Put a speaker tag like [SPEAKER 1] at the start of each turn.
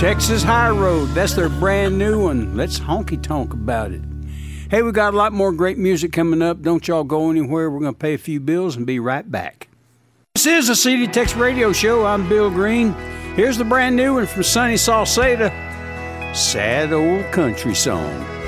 [SPEAKER 1] Texas High Road, that's their brand new one. Let's honky tonk about it. Hey, we got a lot more great music coming up. Don't y'all go anywhere. We're going to pay a few bills and be right back. This is the CD Tex Radio Show. I'm Bill Green. Here's the brand new one from Sonny Salceda, Sad Old Country Song.